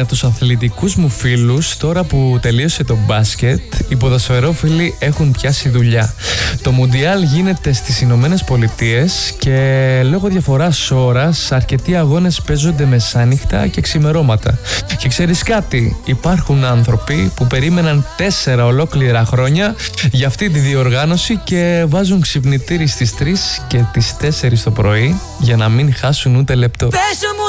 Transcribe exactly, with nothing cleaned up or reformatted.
για τους αθλητικούς μου φίλους, τώρα που τελείωσε το μπάσκετ, οι ποδοσφαιρόφιλοι έχουν πιάσει δουλειά. Το Μουντιάλ γίνεται στις Ηνωμένες Πολιτείες και λόγω διαφοράς ώρας αρκετοί αγώνες παίζονται μεσάνυχτα και ξημερώματα. Και ξέρεις κάτι, υπάρχουν άνθρωποι που περίμεναν τέσσερα ολόκληρα χρόνια για αυτή τη διοργάνωση και βάζουν ξυπνητήρι στις τρεις και τις τέσσερις το πρωί για να μην χάσουν ούτε λεπτό.